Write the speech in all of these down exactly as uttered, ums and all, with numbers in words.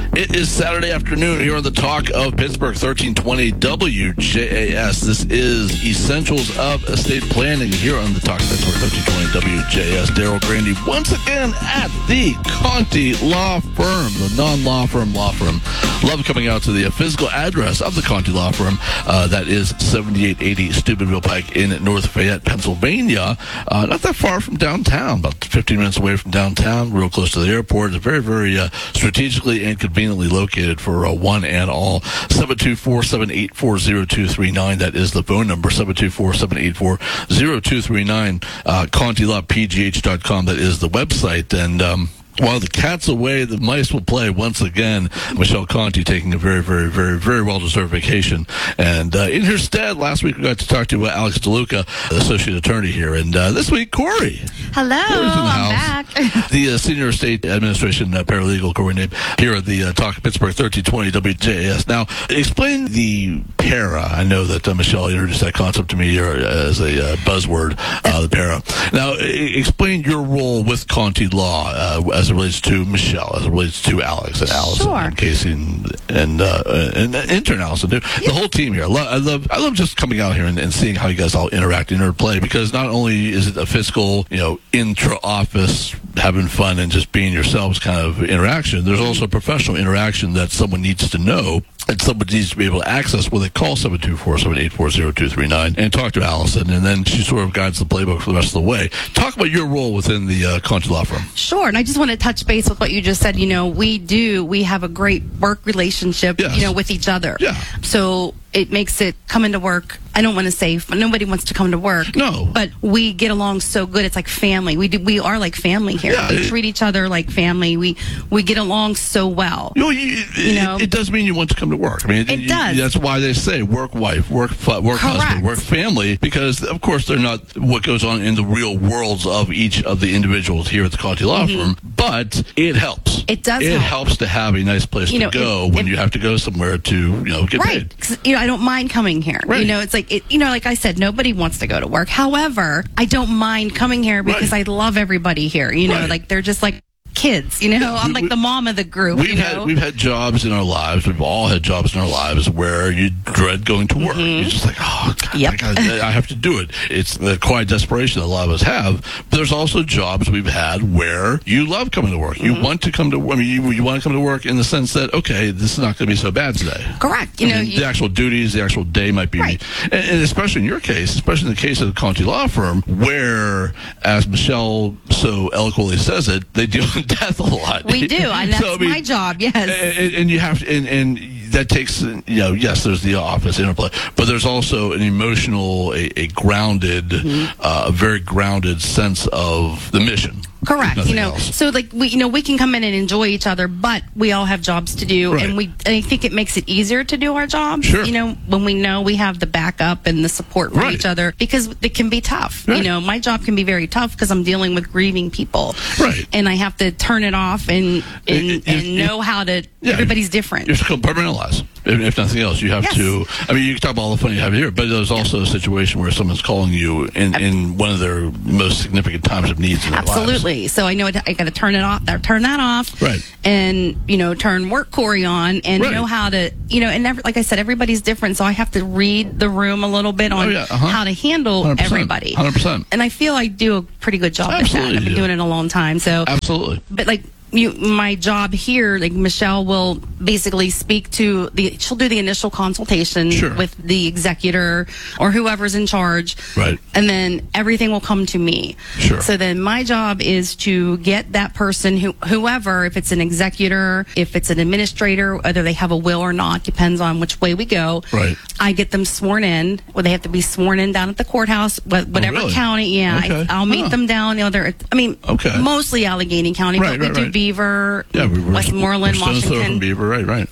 It is Saturday afternoon here on the Talk of Pittsburgh, thirteen twenty W J A S. This is Essentials of Estate Planning here on the Talk of Pittsburgh, thirteen twenty W J A S. Daryl Grandy once again at the Conti Law Firm, the non-law firm law firm. Love coming out to the physical address of the Conti Law Firm. Uh, that is seventy-eight eighty Steubenville Pike in North Fayette, Pennsylvania. Uh, not that far from downtown, about fifteen minutes away from downtown, real close to the airport. It's very, very uh, strategically and conveniently located for uh, one and all. seven two four, seven eight four, zero two three nine. That is the phone number, seven two four, seven eight four, zero two three nine. Uh, Conti Law P G H dot com. That is the website. And, um, while the cat's away, the mice will play once again. Michelle Conti taking a very, very, very, very well-deserved vacation. And uh, in her stead, last week we got to talk to uh, Alex DeLuca, the associate attorney here. And uh, this week, Corey. Hello, I'm back. The uh, Senior Estate Administration uh, Paralegal, Corey Nape, here at the uh, Talk of Pittsburgh, thirteen twenty W J A S. Now, explain the para. I know that uh, Michelle introduced that concept to me here as a uh, buzzword, uh, the para. Now, I- explain your role with Conti Law uh, as it relates to Michelle, as it relates to Alex and Allison Sure. and Casey and and, uh, and uh, intern Allison, too. The whole team here. I love, I love, I love just coming out here and, and seeing how you guys all interact and interplay, because not only is it a fiscal, you know, intra-office having fun and just being yourselves kind of interaction, there's also professional interaction that someone needs to know and someone needs to be able to access when they call seven two four, seven eight four, zero two three nine and talk to Allison, and then she sort of guides the playbook for the rest of the way. Talk about your role within the uh, Conti Law Firm. Sure, and I just want to touch base with what you just said. You know, we do, we have a great work relationship, Yes. you know, with each other. Yeah. So it makes it coming to work, I don't want to say, nobody wants to come to work. No. But we get along so good. It's like family. We do, we are like family here. Yeah, we it- treat each other like family. We we get along so well. You know, you, You know? it, it does mean you want to come to work. I mean, It you- does. That's why they say work wife, work fu- work husband, Correct. work family, because of course they're not what goes on in the real worlds of each of the individuals here at the Conti Law Firm, but it helps. Mm-hmm. It does It help. helps to have a nice place You to know, go it- when it- you have to go somewhere to, you know, get Right. paid. 'Cause, you know, I don't mind coming here. Right. You know, it's like, it, you know, like I said, nobody wants to go to work. However, I don't mind coming here because Right. I love everybody here. You know, Right. like they're just like kids. You know, Yeah, I'm we- like the mom of the group. We've you know, had we've had jobs in our lives. We've all had jobs in our lives where you dread going to work. You're just like, oh, God, Yep. I, gotta, I have to do it. It's the quiet desperation that a lot of us have. But there's also jobs we've had where you love coming to work. You want to come to. I mean, you, you want to come to work in the sense that, okay, this is not going to be so bad today. correct. You I know, mean, you, the actual duties, the actual day might be, Right. and, and especially in your case, especially in the case of the Conti Law Firm, where, as Michelle so eloquently says it, they deal with death a lot. we do, and that's So, I mean, my job. Yes. and, and you have to, and, and that takes, you know, yes, there's the office interplay, but there's also an emotional, a, a grounded, Mm-hmm. uh, a very grounded sense of the mission. Correct. Nothing You know, else. so like we, you know, we can come in and enjoy each other, but we all have jobs to do, Right. and we. And I think it makes it easier to do our jobs. Sure. You know, when we know we have the backup and the support from Right. each other, because it can be tough. Right. You know, my job can be very tough because I'm dealing with grieving people. Right. And I have to turn it off and and, You- you- and you- know how to. Yeah, everybody's different. You have to compartmentalize. If, if nothing else, you have Yes. to. I mean, you can talk about all the fun you have here, but there's also a situation where someone's calling you in, in one of their most significant times of needs in their lives. Absolutely. So I know it, I got to turn it off, or turn that off, Right. And you know, turn work Corey on, and Right. know how to, you know, and never, like I said, everybody's different, so I have to read the room a little bit on Oh, yeah. Uh-huh. how to handle one hundred percent. everybody. one hundred percent. And I feel I do a pretty good job at Absolutely that. I've you been do. doing it a long time, so. Absolutely. But like. You, my job here, like Michelle will basically speak to the, she'll do the initial consultation Sure. with the executor or whoever's in charge. Right. And then everything will come to me. Sure. So then my job is to get that person, who, whoever, if it's an executor, if it's an administrator, whether they have a will or not, depends on which way we go. Right. I get them sworn in, or they have to be sworn in down at the courthouse, wh- whatever really? county. Yeah, Okay. I, I'll meet Huh. them down. You know, they're, I mean, Okay. mostly Allegheny County, Right, but we right, do right. Beaver, Yeah, we were Westmoreland, we're stone's throw Washington. from Beaver, right, right.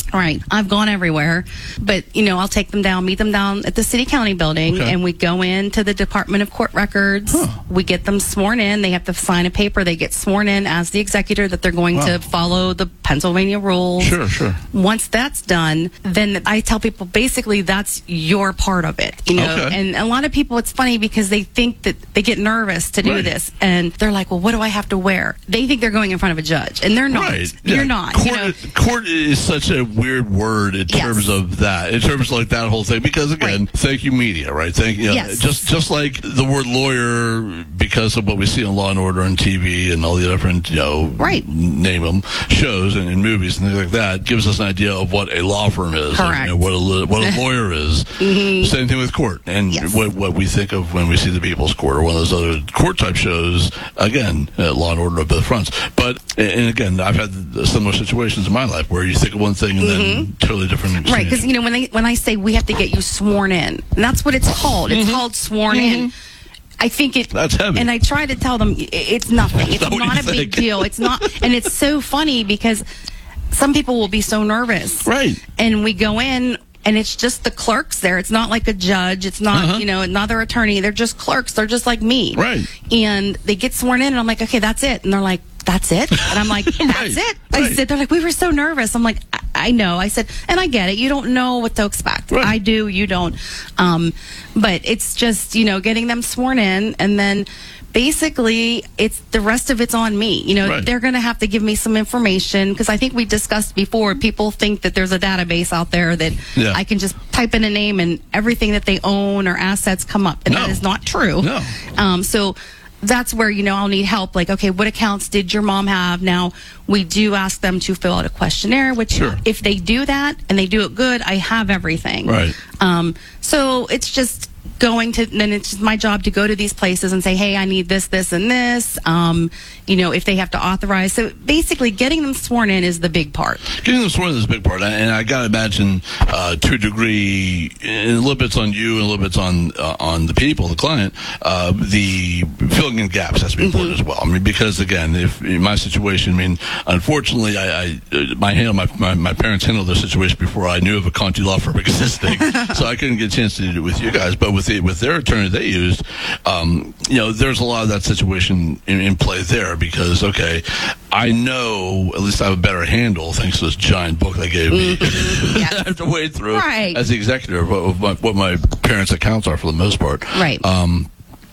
Right. I've gone everywhere, but, you know, I'll take them down, meet them down at the city county building, Okay. and we go into the Department of Court Records. Huh. We get them sworn in. They have to sign a paper. They get sworn in as the executor that they're going Wow. to follow the Pennsylvania rules. Sure, sure. Once that's done, then I tell people basically that's your part of it, you know. Okay. And a lot of people, it's funny because they think that they get nervous to do Right. this, and they're like, "Well, what do I have to wear?" They think they're going in front of a judge, and they're not. Right. You're Yeah. not. Court, you know? court is such a weird word in Yes. terms of that, in terms of like that whole thing. Because again, Right. thank you, media, right? Thank you. Yes. Just just like the word lawyer, because of what we see on Law and Order and T V and all the different, you know, Right. name them shows and, and movies and things like that, gives us an idea of what a law firm is, Correct. and, and what a li- what a lawyer is. Mm-hmm. Same thing with court, and Yes. what what we think of when we see the People's Court or one of those other court type shows. Again, uh, Law and Order of both fronts. But and again, I've had similar situations in my life where you think of one thing and then totally different. Mm-hmm. Right, because you know when they when I say we have to get you sworn in, and that's what it's called. It's called sworn in. I think it. That's heavy. And I try to tell them i- it's nothing. It's not what not you a big think. deal. It's not, and it's so funny because some people will be so nervous, Right. And we go in. And it's just the clerks there. It's not like a judge. It's not, Uh-huh. you know, another attorney. They're just clerks. They're just like me. Right. And they get sworn in, and I'm like, okay, that's it. And they're like, that's it? And I'm like, that's Right, it. I right. said, they're like, we were so nervous. I'm like, I, I know. I said, and I get it. You don't know what to expect. Right. I do. You don't. Um, but it's just, you know, getting them sworn in, and then basically it's the rest of it's on me. You know, Right. they're going to have to give me some information because I think we discussed before, people think that there's a database out there that Yeah. I can just type in a name and everything that they own or assets come up. And No. that is not true. No. Um, so that's where, you know, I'll need help. Like, okay, what accounts did your mom have? Now, we do ask them to fill out a questionnaire, which Sure. if they do that and they do it good, I have everything. Right. Um, so it's just going to, then it's just my job to go to these places and say, hey, I need this, this, and this. Um, you know, if they have to authorize. So basically, getting them sworn in is the big part. Getting them sworn in is a big part, and I got to imagine, uh, to a degree, and a little bit's on you, and a little bit's on uh, on the people, the client. Uh, the filling in gaps has to be important as well. I mean, because again, if in my situation, I mean, unfortunately, I, I uh, my handle my, my my parents handled their situation before I knew of a Conti law firm existing, so I couldn't get a chance to do it with you guys. But with the, with their attorney they used, um, you know, there's a lot of that situation in, in play there. Because, okay, I know, at least I have a better handle, thanks to this giant book they gave me. Yes. I have to wade through Right. as the executor of what, of my, what my parents' accounts are for the most part. Right. Um,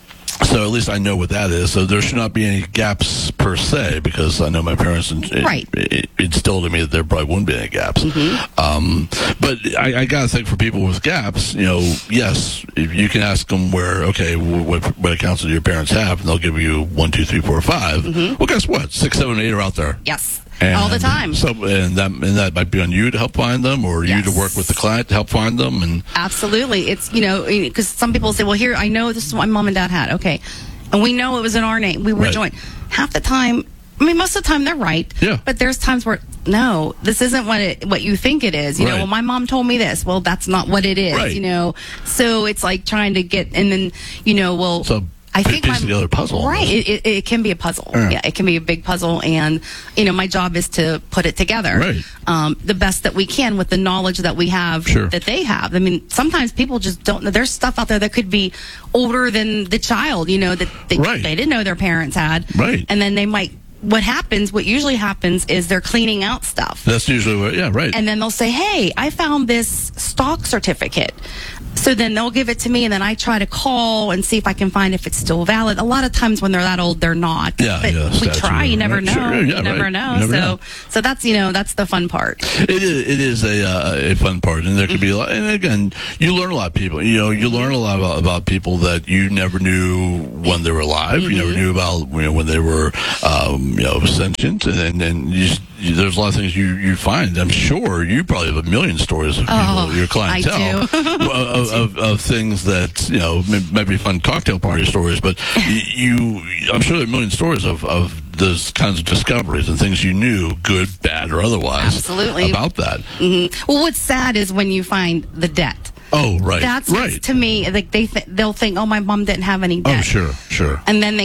so at least I know what that is. So there should not be any gaps per se, because I know my parents in, Right. it, it instilled in me that there probably wouldn't be any gaps. Mm-hmm. Um, but I, I got to think for people with gaps, you know, yes, if you can ask them where, okay, what, what accounts do your parents have, and they'll give you one, two, three, four, five. Mm-hmm. Well, guess what? Six, seven, eight are out there. Yes. And All the time. So, and that and that might be on you to help find them, or you Yes. to work with the client to help find them. And Absolutely. It's, you know, because some people say, well, here, I know this is what my mom and dad had. Okay. And we know it was in our name. We were Right. joined. Half the time, I mean, most of the time they're right. Yeah. But there's times where, no, this isn't what it, what you think it is. You know, Right. well, my mom told me this. Well, that's not what it is, Right. you know. So it's like trying to get, and then, you know, well, So I piece think my, together puzzle right? almost. It, it, it can be a puzzle. Yeah. Yeah, it can be a big puzzle, and you know, my job is to put it together, Right. um, the best that we can with the knowledge that we have, Sure. that they have. I mean, sometimes people just don't know. There's stuff out there that could be older than the child, you know, that they, Right. they didn't know their parents had, Right. And then they might. What happens? What usually happens is they're cleaning out stuff. That's usually what, yeah, right. And then they'll say, hey, I found this stock certificate. So then they'll give it to me, and then I try to call and see if I can find if it's still valid. A lot of times when they're that old, they're not. Yeah, but yeah, we statute, try. You never right. know. Sure, yeah, you never right. know. You never so, know. so that's you know that's the fun part. It is, it is a uh, a fun part, and there could be a lot. And again, you learn a lot of people. You know, you learn a lot about, about people that you never knew when they were alive. You never knew about you know when they were um, you know sentient, and and, and you, just, you, there's a lot of things you, you find. I'm sure you probably have a million stories of people, Oh, your clientele, I do. of, of, of things that you know might be fun cocktail party stories, but you, I'm sure there are a million stories of of those kinds of discoveries and things you knew, good, bad, or otherwise, Absolutely. about that. Mm-hmm. Well, what's sad is when you find the debt. Oh, right. That's right. to me. Like they th- they'll think, oh, my mom didn't have any debt. Oh, sure, sure. And then they,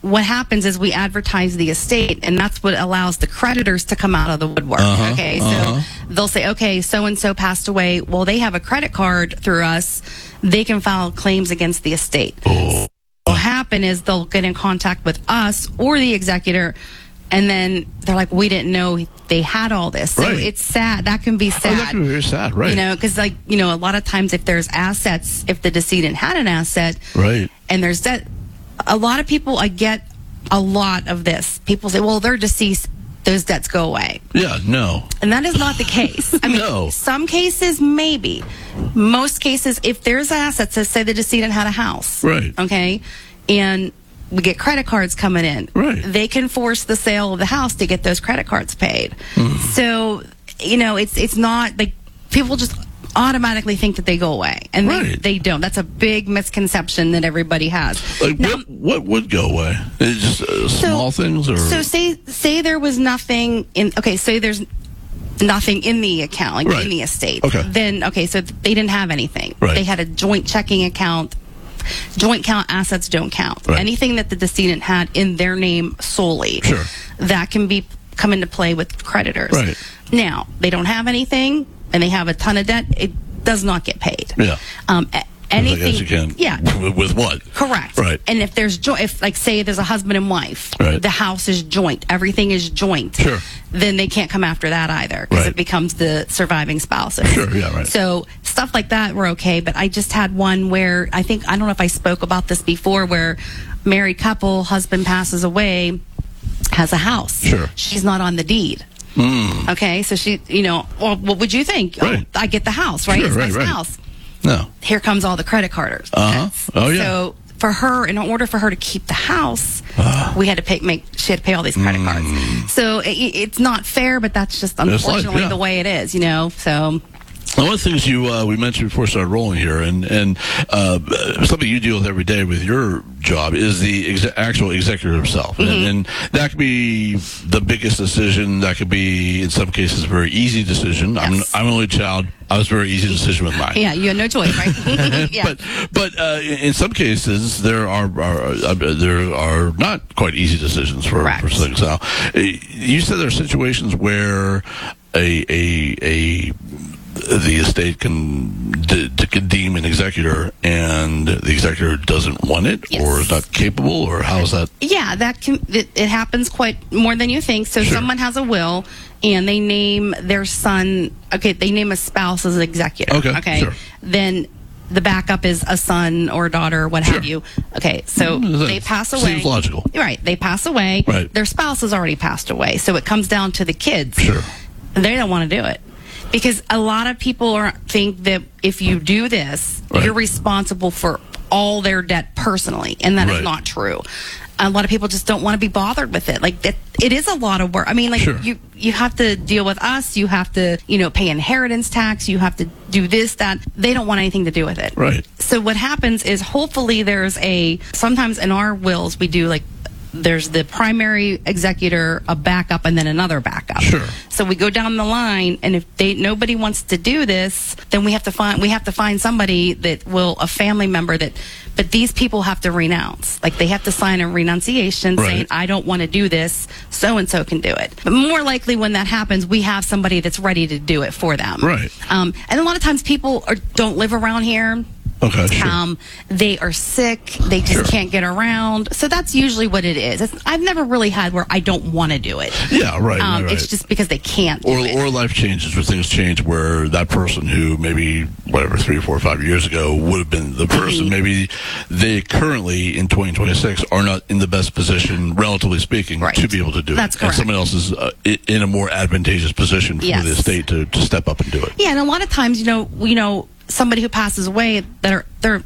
what happens is we advertise the estate, and that's what allows the creditors to come out of the woodwork. Uh-huh, okay, uh-huh. so they'll say, okay, so and so passed away. Well, they have a credit card through us. They can file claims against the estate. Oh. What will happen is they'll get in contact with us or the executor, and then they're like, we didn't know they had all this. So Right. it's sad. That can be sad. Oh, that can be very sad, right? You know, because like you know, a lot of times if there's assets, if the decedent had an asset, Right. and there's debt, a lot of people, I get a lot of this. People say, well, they're deceased, those debts go away. Yeah, no. And that is not the case. I mean, No. some cases, maybe. Most cases, if there's assets, let's say the decedent had a house. Right. Okay. And we get credit cards coming in. Right. They can force the sale of the house to get those credit cards paid. Mm. So, you know, it's it's not like people just automatically think that they go away, and they, Right. they don't. That's a big misconception that everybody has. Like, Now- what, what would go away? Is it just uh, small things? Or So say say there was nothing in. Okay, say there's nothing in the account, like Right. in the estate. Okay. Then okay, so they didn't have anything. Right. They had a joint checking account. Joint count assets don't count. Right. Anything that the decedent had in their name solely, Sure. that can be come into play with creditors. Right. Now they don't have anything, and they have a ton of debt. It does not get paid. Yeah. Um, a- I anything. guess you can. Yeah. With, with what? Correct. Right. And if there's joint, if like say there's a husband and wife, Right. the house is joint, everything is joint. Sure. Then they can't come after that either because Right. it becomes the surviving spouses. Sure, yeah, right. So stuff like that were okay, but I just had one where I think I don't know if I spoke about this before, where married couple, husband passes away, has a house. Sure. She's not on the deed. Mm. Okay, so she, you know, well, what would you think? Right. Oh, I get the house, right? Sure, it's right, my right. house. No. Here comes all the credit carders. Uh-huh. Oh, yeah. So for her, in order for her to keep the house, Uh. we had to pay make she had to pay all these credit cards. So it, it's not fair, but that's just life, unfortunately yeah. the way it is, you know. So One of the things you uh, we mentioned before we started rolling here, and and uh, something you deal with every day with your job is the ex- actual executor himself, Mm-hmm. and, and that could be the biggest decision. That could be in some cases a very easy decision. Yes. I'm I'm an only child. I was a very easy decision with mine. yeah, you had no choice, right? yeah. But but uh, in in some cases there are, are uh, there are not quite easy decisions for, Correct. for things. Now, uh, you said there are situations where a a a the estate can, d- d- can deem an executor, and the executor doesn't want it, Yes. or is not capable, or how is that? Yeah, that can it, it happens quite more than you think. So Sure. someone has a will and they name their son. Okay, they name a spouse as executor. Okay, sure. Then the backup is a son or daughter, what Sure. have you. Okay, so Mm, that they pass seems away. logical. Right, they pass away. Right. Their spouse has already passed away, so it comes down to the kids. Sure. They don't want to do it. Because a lot of people are, think that if you do this, Right. you're responsible for all their debt personally, and that is Right. not true. A lot of people just don't want to be bothered with it. Like it, it is a lot of work. I mean, like Sure. you, you have to deal with us. You have to, you know, pay inheritance tax. You have to do this, that. They don't want anything to do with it. Right. So what happens is, hopefully, there's a. Sometimes in our wills, we do like. There's the primary executor, a backup, and then another backup. Sure. So we go down the line, and if they nobody wants to do this, then we have to find we have to find somebody that will a family member that. But these people have to renounce, like they have to sign a renunciation Right. saying, "I don't want to do this. So and so can do it." But more likely, when that happens, we have somebody that's ready to do it for them. Right. Um, and a lot of times, people are, don't live around here. Okay, sure. Um, they are sick. They just Sure. can't get around. So that's usually what it is. It's, I've never really had where I don't want to do it. yeah, right, Um, right, right. It's just because they can't do or, it. or life changes, where things change, where that person who maybe whatever three, four, five years ago would have been the person, Mhm. maybe they currently in twenty twenty-six are not in the best position, relatively speaking, Right. to be able to do That's it. correct. And someone else is uh, i- in a more advantageous position for Yes. the estate to, to step up and do it. Yeah, and a lot of times, you know, you know, somebody who passes away that are they're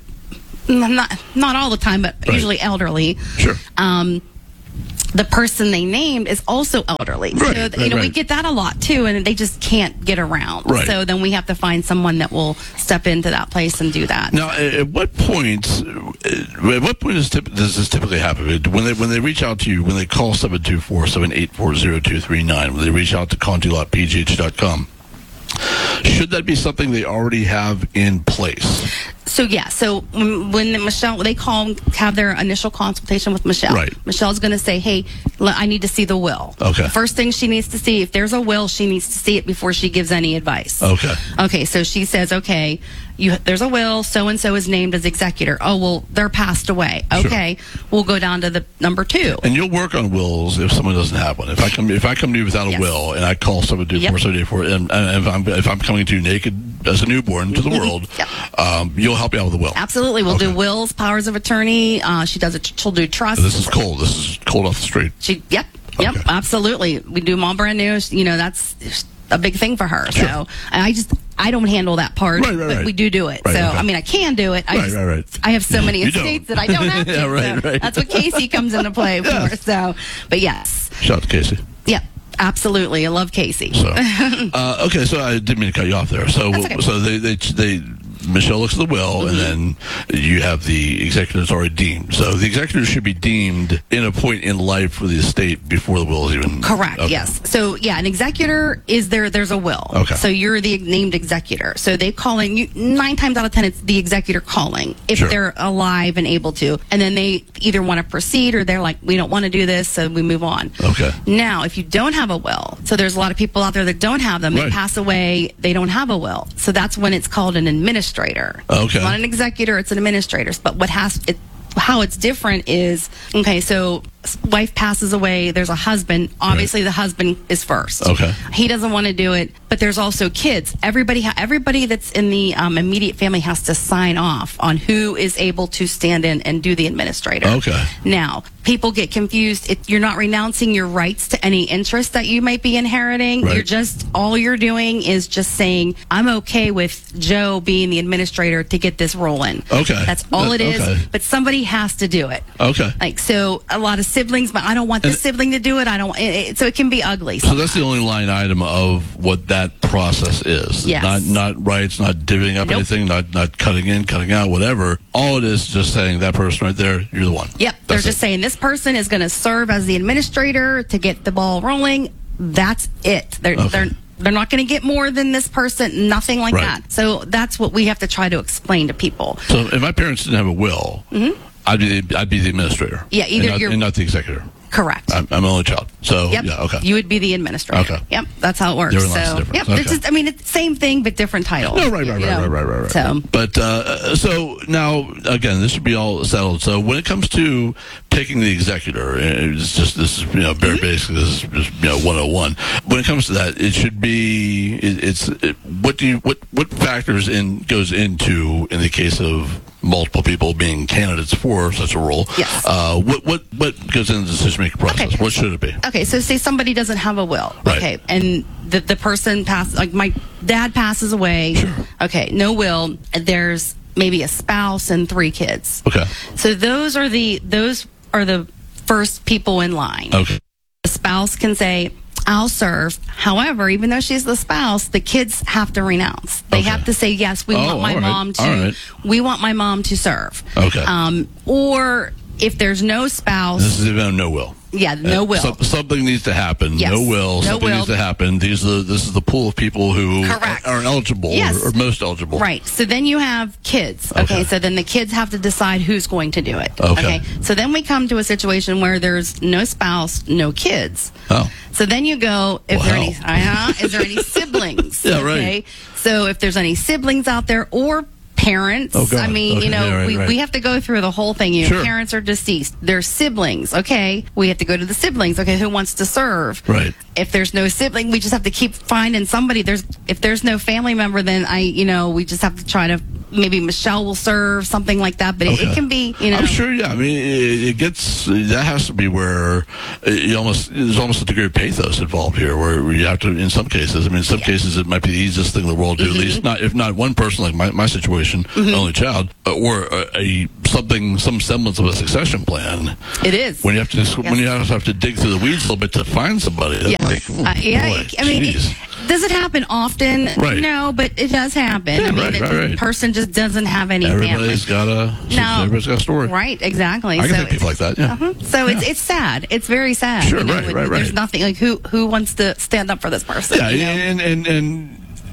not not all the time, but Right. usually elderly. Sure. Um, the person they named is also elderly. Right, so, right, you know, we right. get that a lot too, and they just can't get around. Right. So then we have to find someone that will step into that place and do that. Now, at at what point? uh, At what point is tip, does this typically happen? When they when they reach out to you, when they call seven two four, seven eight four, zero two three nine, when they reach out to conti lot p g h dot com, Should that be something they already have in place? So yeah, so when, when Michelle, they call, have their initial consultation with Michelle. Right. Michelle's going to say, hey, l- I need to see the will. Okay. First thing she needs to see, if there's a will, she needs to see it before she gives any advice. Okay. Okay, so she says, okay, you, there's a will, so-and-so is named as executor. Oh, well, they're passed away. Okay, sure. We'll go down to the number two. And you'll work on wills if someone doesn't have one. If I come, if I come to you without a Yes. will, and I call someone to do Yep. four seventy four, and, and if I'm if I'm coming to you naked as a newborn to the world, Yep. um, you'll help me out with a will. Absolutely, we'll Okay. do wills, powers of attorney. Uh, she does it. She'll do trust. This is cold. This is cold off the street. She, yep, yep, Okay. absolutely. We do them all brand new. You know, that's a big thing for her. Sure. So I just, I don't handle that part, Right, right, but right. we do do it. Right, so okay. I mean, I can do it. I Right, just, right, right. I have so many You don't. estates that I don't have to. Yeah, right, so right. That's what Casey comes into play Yeah. for. So, but yes, Shout out to Casey. yep, absolutely. I love Casey. So, uh, okay, so I didn't mean to cut you off there. So, That's okay. so they, they, they, Michelle looks at the will, Mm-hmm. and then you have the executor that's already deemed. So the executor should be deemed in a point in life for the estate before the will is even Correct. Okay. Yes. So yeah, an executor is there. There's a will. Okay. So you're the named executor. So they calling you nine times out of ten. It's the executor calling if Sure. they're alive and able to, and then they either want to proceed or they're like, we don't want to do this, so we move on. Okay. Now, if you don't have a will, so there's a lot of people out there that don't have them. They Right. pass away. They don't have a will. So that's when it's called an administrator. Okay. It's not an executor. It's an administrator. But what has it? How it's different is, okay, so wife passes away, there's a husband, obviously the husband is first. Okay. He doesn't want to do it, but there's also kids. Everybody ha- everybody that's in the um, immediate family has to sign off on who is able to stand in and do the administrator. Okay. Now, people get confused. It, you're not renouncing your rights to any interest that you might be inheriting. Right. You're just, all you're doing is just saying, I'm okay with Joe being the administrator to get this rolling. Okay. That's all Uh, it is, okay. but somebody has to do it. Okay. Like, so a lot of siblings, but I don't want this And- sibling to do it. I don't, it, it, so it can be ugly. So that's the only line item of what that process is. Yes. Not not rights, not divvying up Nope. anything, not not cutting in, cutting out, whatever. All it is is just saying that person right there, you're the one. Yep. They're That's just it. saying this person is going to serve as the administrator to get the ball rolling. That's it. They're, Okay. they're, they're not going to get more than this person, nothing like Right. that. So that's what we have to try to explain to people. So if my parents didn't have a will, I'd be the, I'd be the administrator. Yeah, either and not, you're- and not the executor. Correct. I'm, I'm an only child. So Yep. yeah, okay. You would be the administrator. Okay. Yep. That's how it works. Therein lies the So, difference. yep. Okay. It's just, I mean, it's the same thing, but different title. No, right, right, you right, know? right, right, right, right. So, But uh, so now again, this should be all settled. So when it comes to picking the executor, it's just this is you know very Mm-hmm. basic. This is just you know one oh one. When it comes to that, it should be it, it's it, what do you what what factors in goes into in the case of multiple people being candidates for such a role. Yes. Uh, what what what goes into the decision making process? Okay. What should it be? okay, so say somebody doesn't have a will. Right. Okay. And the, the person passes, like my dad passes away. Sure. Okay. No will. There's maybe a spouse and three kids. Okay. So those are the, those are the first people in line. Okay. The spouse can say, I'll serve. However, even though she's the spouse, the kids have to renounce. They Okay. have to say, yes, we Oh, want my all right. mom to, All right. we want my mom to serve. Okay. Um, or if there's no spouse, This is even no will. yeah, no Uh, will. some- something needs to happen. Yes. No will. No something will. needs to happen. These are this is the pool of people who Correct. are, are eligible Yes. or, or most eligible. Right. So then you have kids. Okay? Okay. So then the kids have to decide who's going to do it. Okay. So then we come to a situation where there's no spouse, no kids. Oh. So then you go, if there are any, Wow. uh-huh, is there any siblings? Yeah, right. Okay. So if there's any siblings out there or parents, Oh, God. I mean, Okay. you know, Yeah, right, we, right. we have to go through the whole thing. You know, Sure. parents are deceased. There's siblings. Okay. We have to go to the siblings. Okay. Who wants to serve? Right. If there's no sibling, we just have to keep finding somebody. There's if there's no family member, then I, you know, we just have to try to maybe Michelle will serve something like that. But it, Okay. it can be, you know, I'm sure. Yeah. I mean, it, it gets that has to be where it almost there's almost a degree of pathos involved here, where you have to. In some cases, I mean, in some Yeah. cases, it might be the easiest thing in the world to do. At least not if not one person like my, my situation, only child, uh, or a, a something some semblance of a succession plan. it is. When you have to just, when Yes. you have to dig through the weeds a little bit to find somebody. That's Yeah. like, oh, Uh, yeah, boy, I mean, geez. it, does it happen often? Right. No, but it does happen. Yeah, I mean, right, the right, right. person just doesn't have any everybody's family. got a No. everybody's got a story. Right, exactly. I can so think people like that. Yeah. uh So it's it's sad. It's very sad. Sure, you know, right, when right, right. There's nothing like who who wants to stand up for this person. Yeah, you know? and and and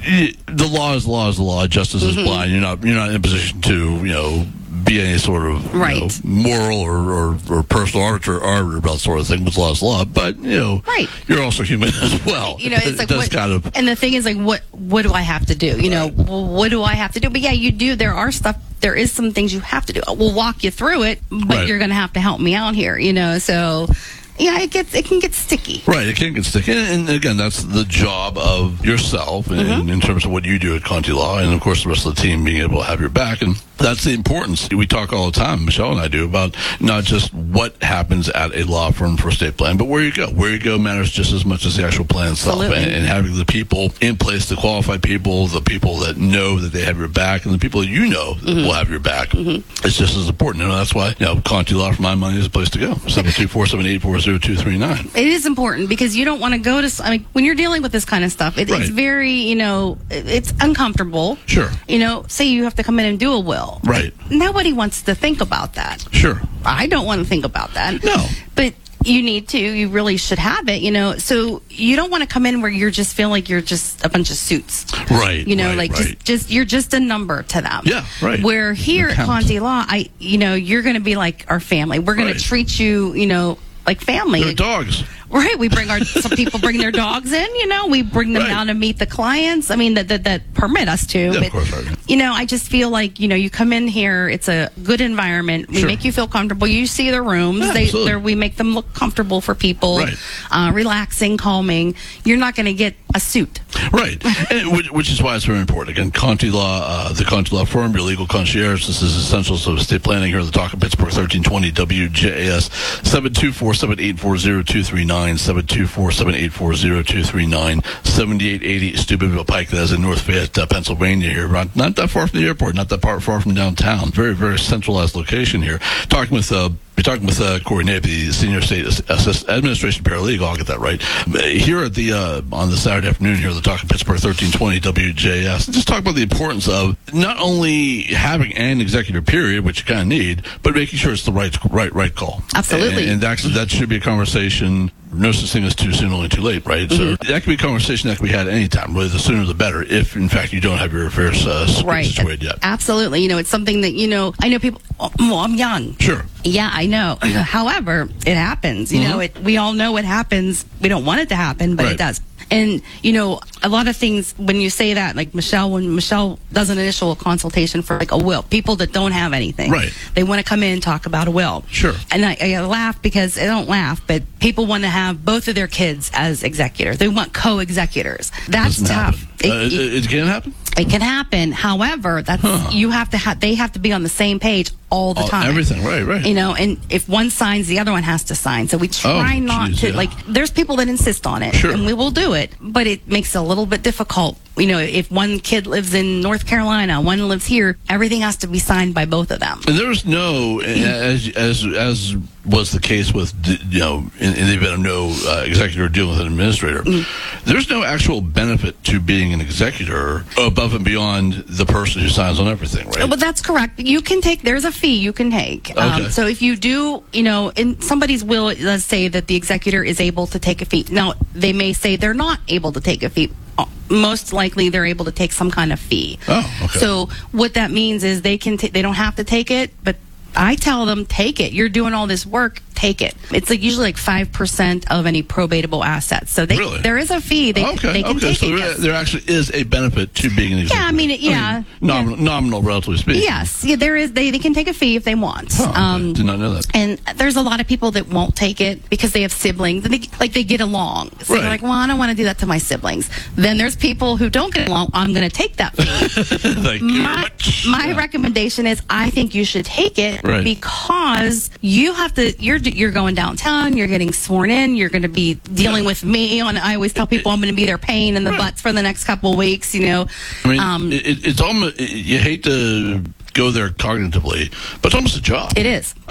the law is the law is the law. Justice mm-hmm. is blind. You're not you're not in a position to you know be any sort of right. you know, moral or, or, or personal arbiter, arbiter about sort of thing. With law is law, but you know, right. you're also human as well. You know, it's like it what, kind of, and the thing is like, what what do I have to do? You right. know, well, what do I have to do? But yeah, you do. There are stuff. There is some things you have to do. We'll walk you through it, but right. you're going to have to help me out here. You know, so. Yeah, it gets it can get sticky. Right, it can get sticky. And, and again, that's the job of yourself in, mm-hmm. in terms of what you do at Conti Law, and of course the rest of the team being able to have your back. And that's the importance. We talk all the time, Michelle and I do, about not just what happens at a law firm for estate plan, but where you go. Where you go matters just as much as the actual plan itself. And, and having the people in place, the qualified people, the people that know that they have your back, and the people that you know mm-hmm. will have your back. Mm-hmm. It's just as important. And that's why, you know, Conti Law, for my money, is a place to go. seven two four, seven eight four, zero two three nine. It is important because you don't want to go to, I mean, when you're dealing with this kind of stuff, it, right. it's very, you know, it's uncomfortable. Sure. You know, say you have to come in and do a will. Right. Nobody wants to think about that. Sure. I don't want to think about that. No. But you need to, you really should have it, you know, so you don't want to come in where you're just feel like you're just a bunch of suits. Right. You know, right, like right. just, just, you're just a number to them. Yeah, right. Where here at Conti Law, I, you know, you're going to be like our family. We're going right. to treat you, you know, like family. They're dogs. Right, we bring our some people bring their dogs in. You know, we bring them right. down to meet the clients. I mean, that that, that permit us to. Yeah, but, of course, right. You know, I just feel like you know, you come in here. It's a good environment. We sure. make you feel comfortable. You see the rooms. Yeah, they, absolutely. we make them look comfortable for people. Right. Uh, relaxing, calming. You're not going to get a suit. Right, and which, which is why it's very important. Again, Conti Law, uh, the Conti Law Firm, your legal concierge. This is Essentials of Estate Planning here at the Talk of Pittsburgh, thirteen twenty W J A S, seven two four, seven eight four, zero two three nine, seven two four, seven eight four, zero two three nine, seventy-eight eighty Steubenville Pike. That is in North Fayette, uh, Pennsylvania here. Not, not that far from the airport, not that far, far from downtown. Very, very centralized location here. Talking with... Uh, We're talking with uh, Corey Nape, the Senior State Assist Administration Paralegal. I'll get that right. Here at the uh, on the Saturday afternoon here at the Talk of Pittsburgh, thirteen twenty W J S. Just talk about the importance of not only having an executor period, which you kind of need, but making sure it's the right right right call. Absolutely. And, and that, that should be a conversation. No such thing as too soon, only too late, right? Mm-hmm. So that could be a conversation that can be had anytime. Really, the sooner the better. If in fact you don't have your affairs uh, right. situated yet. Absolutely. You know, it's something that you know. I know people. Oh, well, I'm young. Sure. Yeah, I know. However, it happens. You mm-hmm. know, it. We all know it happens. We don't want it to happen, but right. it does. And, you know, a lot of things, when you say that, like Michelle, when Michelle does an initial consultation for like a will, people that don't have anything, right. they want to come in and talk about a will. Sure. And I, I laugh because, I don't laugh, but people want to have both of their kids as executors. They want co-executors. That's Doesn't tough. It, uh, it, it can happen? It can happen. However, that's huh. you have to have, they have to be on the same page all the all, time. Everything, right, right. You know, and if one signs, the other one has to sign. So we try oh, not geez, to, yeah. like, there's people that insist on it, sure. and we will do it, but it makes it a little bit difficult. You know, if one kid lives in North Carolina, one lives here, everything has to be signed by both of them. And there's no, as as as was the case with, you know, in, in the event of no uh, executor dealing with an administrator, mm. there's no actual benefit to being an executor above and beyond the person who signs on everything, right? Well, that's correct. You can take, there's a fee you can take. Okay. Um, so if you do, you know, in somebody's will, it does say that the executor is able to take a fee. Now, they may say they're not able to take a fee. Most likely they're able to take some kind of fee. Oh, okay. So what that means is they can, t- they don't have to take it, but I tell them, take it. You're doing all this work, take it. It's like usually like five percent of any probatable assets. So they, really? there is a fee. They, okay, they can okay. take so it. there, Yes. there actually is a benefit to being an executive. Yeah, I mean, it, yeah. I mean, nominal, yeah. nominal, relatively speaking. Yes, yeah, there is. They, they can take a fee if they want. Huh, um, I did not know that. And there's a lot of people that won't take it because they have siblings and they, like they get along. So right. they're like, well, I don't want to do that to my siblings. Then there's people who don't get along. I'm going to take that fee. Thank you my very much. my yeah. recommendation is I think you should take it right. because you have to. You're you're going downtown. You're getting sworn in. You're going to be dealing yeah. with me. On I always tell people I'm going to be their pain in the right. butts for the next couple of weeks. You know. I mean, um, it, it's almost you hate to go there cognitively, but it's almost a job. It is. I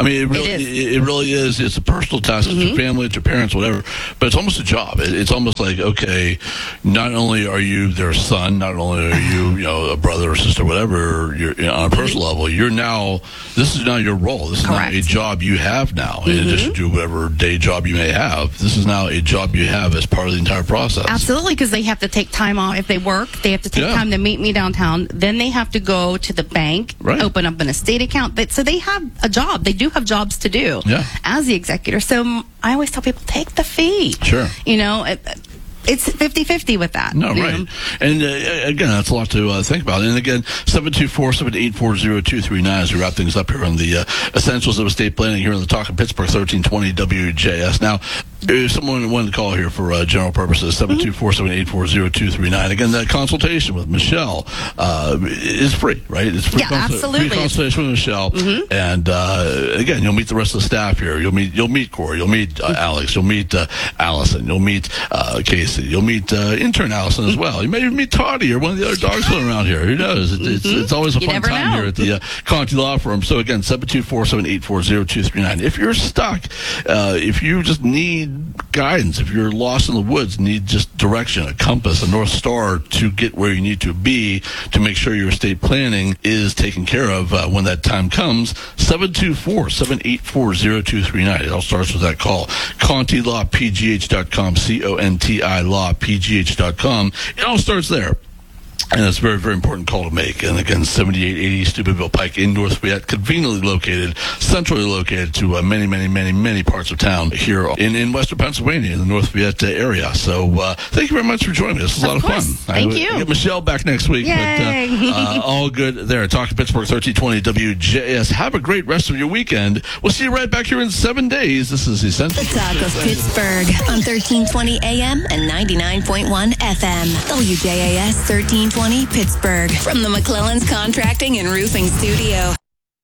I mean, it really, It it, is. it really is. It's a personal task. It's your family, it's your parents, whatever. But it's almost a job. It, it's almost like, okay, not only are you their son, not only are you, you know, a brother or sister, whatever, you're, you know, on a personal level, you're now, this is now your role. This is Correct. now a job you have now. In addition to whatever day job you may have, this is now a job you have as part of the entire process. Absolutely, because they have to take time off. If they work, they have to take Yeah. time to meet me downtown. Then they have to go to the bank, Right. open up an estate account. They- So they have a job. They do have jobs to do Yeah. as the executor. So mm, I always tell people, take the fee. Sure. You know, it, it's fifty-fifty with that. No, you right. know? And uh, again, that's a lot to uh, think about. And again, seven two four, seven eight four, zero two three nine as we wrap things up here on the uh, Essentials of Estate Planning here on the Talk of Pittsburgh, thirteen twenty W J S. Now, if someone wanted to call here for uh, general purposes, seven two four, seven eight four, zero two three nine. Again, that consultation with Michelle uh, is free, right? It's free, Yeah, consul- absolutely. free consultation with Michelle. And uh, again, you'll meet the rest of the staff here. You'll meet you'll meet Corey. You'll meet uh, Alex. You'll meet uh, Allison. You'll meet uh, Casey. You'll meet uh, intern Allison as well. You may even meet Toddy or one of the other dogs living around here. Who knows? It, it's, it's always a You fun never time know. here at the uh, Conti Law Firm. So again, seven two four, seven eight four, zero two three nine. If you're stuck, uh, if you just need guidance, if you're lost in the woods, need just direction, a compass, a North Star to get where you need to be to make sure your estate planning is taken care of uh, when that time comes, seven two four, seven eight four, zero two three nine. It all starts with that call. Conti Law P G H dot com, C O N T I Law P G H dot com. It all starts there. And it's a very, very important call to make. And again, seventy-eight eighty Steubenville Pike in North Fayette, conveniently located, centrally located to uh, many, many, many, many parts of town here in, in Western Pennsylvania, in the North Fayette uh, area. So uh, thank you very much for joining me. This was a lot Of of course. fun. Thank I, you. I get Michelle back next week. Yay. But uh, uh, all good there. Talk to Pittsburgh, thirteen twenty W J S. Have a great rest of your weekend. We'll see you right back here in seven days. This is Essential. The Talk of Pittsburgh on thirteen twenty A M and ninety-nine point one F M. W J A S thirteen twenty Pittsburgh. From the McClellan's Contracting and Roofing Studio.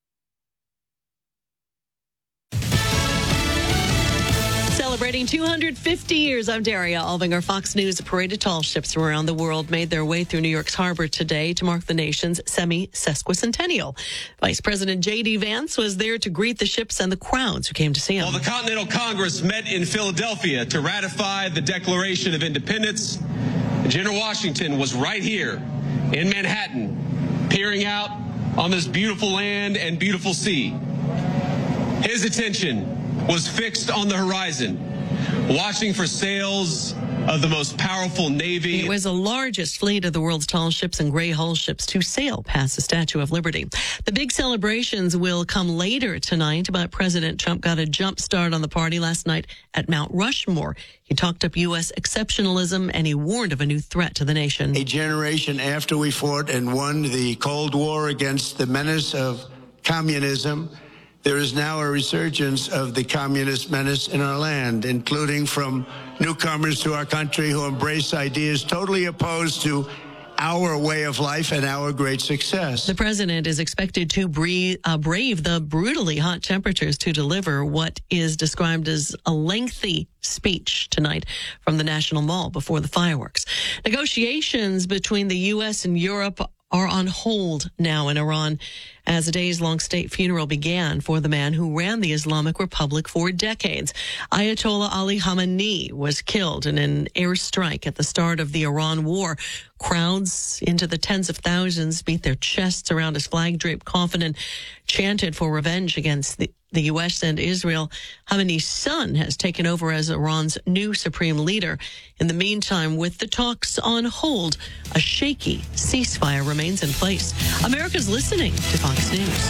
Celebrating two hundred fifty years, I'm Daria Alvinger. Fox News. A parade of tall ships from around the world made their way through New York's harbor today to mark the nation's semi-sesquicentennial. Vice President J D. Vance was there to greet the ships and the crowds who came to see him. Well, the Continental Congress met in Philadelphia to ratify the Declaration of Independence. General Washington was right here in Manhattan, peering out on this beautiful land and beautiful sea. His attention was fixed on the horizon, watching for sails of the most powerful navy. It was the largest fleet of the world's tall ships and gray hull ships to sail past the Statue of Liberty. The big celebrations will come later tonight, but President Trump got a jump start on the party last night at Mount Rushmore. He talked up U S exceptionalism and he warned of a new threat to the nation. A generation after we fought and won the Cold War against the menace of communism, there is now a resurgence of the communist menace in our land, including from newcomers to our country who embrace ideas totally opposed to our way of life and our great success. The president is expected to breathe, uh, brave the brutally hot temperatures to deliver what is described as a lengthy speech tonight from the National Mall before the fireworks. Negotiations between the U S and Europe are on hold now in Iran as a days-long state funeral began for the man who ran the Islamic Republic for decades. Ayatollah Ali Khamenei was killed in an airstrike at the start of the Iran war. Crowds into the tens of thousands beat their chests around his flag-draped coffin and chanted for revenge against the The U S and Israel. Khamenei's son has taken over as Iran's new supreme leader. In the meantime, with the talks on hold, a shaky ceasefire remains in place. America's listening to Fox News.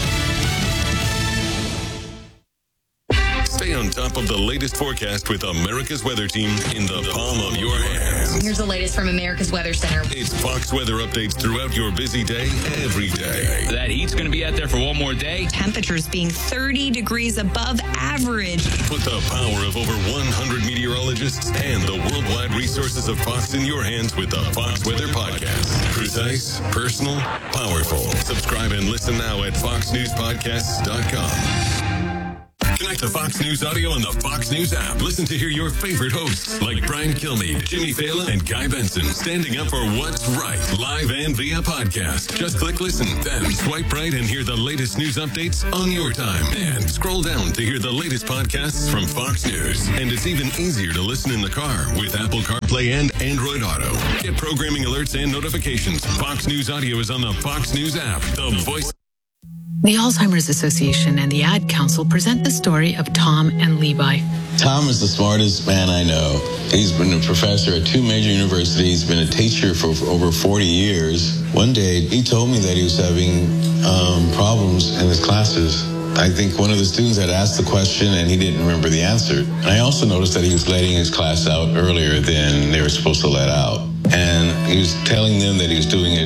Stay on top of the latest forecast with America's Weather Team in the palm of your hands. Here's the latest from America's Weather Center. It's Fox weather updates throughout your busy day, every day. That heat's going to be out there for one more day. Temperatures being thirty degrees above average. Put the power of over one hundred meteorologists and the worldwide resources of Fox in your hands with the Fox Weather Podcast. Precise, personal, powerful. Subscribe and listen now at fox news podcasts dot com. Connect to Fox News Audio on the Fox News app. Listen to hear your favorite hosts like Brian Kilmeade, Jimmy Fallon, and Guy Benson standing up for what's right, live and via podcast. Just click listen, then swipe right and hear the latest news updates on your time. And scroll down to hear the latest podcasts from Fox News. And it's even easier to listen in the car with Apple CarPlay and Android Auto. Get programming alerts and notifications. Fox News Audio is on the Fox News app. The voice. The Alzheimer's Association and the Ad Council present the story of Tom and Levi. Tom is the smartest man I know. He's been a professor at two major universities, been a teacher for over forty years. One day, he told me that he was having um, problems in his classes. I think one of the students had asked the question and he didn't remember the answer. And I also noticed that he was letting his class out earlier than they were supposed to let out. And he was telling them that he was doing it